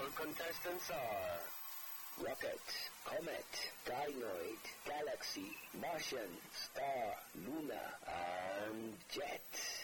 Our contestants are Rocket, Comet, Gynoid, Galaxy, Martian, Star, Luna, and Jet.